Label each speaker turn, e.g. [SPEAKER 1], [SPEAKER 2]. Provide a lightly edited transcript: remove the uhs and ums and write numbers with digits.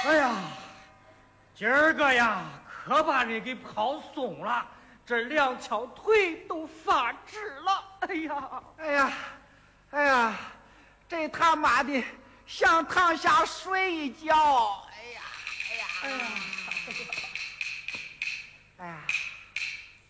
[SPEAKER 1] 哎呀，今儿个呀，可把人给泡松了，这两条腿都发直了。哎呀，
[SPEAKER 2] 哎呀，哎呀，这他妈的像趟下水一脚。哎呀，哎呀，哎呀。